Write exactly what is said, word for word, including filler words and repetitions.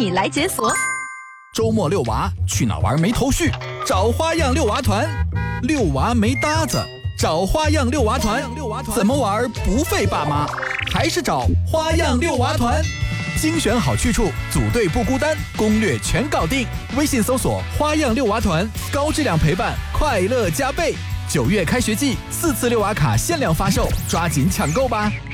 你来解锁。 周末遛娃去哪玩没头绪？找花样遛娃团。遛娃没搭子，找花样遛娃团。怎么玩不费爸妈？还是找花样遛娃团。精选好去处，组队不孤单，攻略全搞定。微信搜索花样遛娃团，高质量陪伴，快乐加倍。九月开学季，四次遛娃卡限量发售，抓紧抢购吧！